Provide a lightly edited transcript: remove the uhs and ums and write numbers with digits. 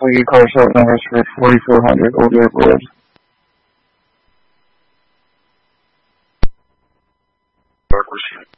Swiggy car shop numbers for 4400 Old York Road. York, receive.